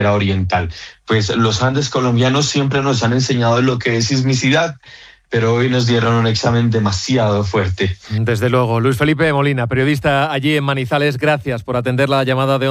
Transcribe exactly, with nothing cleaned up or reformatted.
oriental. Pues los Andes colombianos siempre nos han enseñado lo que es sismicidad, pero hoy nos dieron un examen demasiado fuerte. Desde luego. Luis Felipe Molina, periodista allí en Manizales, gracias por atender la llamada de